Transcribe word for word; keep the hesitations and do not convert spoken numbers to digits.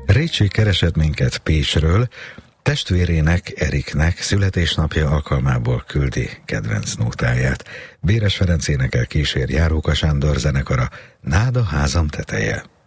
Ricsi keresett minket Pécsről, testvérének, Eriknek születésnapja alkalmából küldi kedvenc nótáját. Béres Ferenc énekel, kísér Járóka Sándor zenekara, Nád a házam teteje.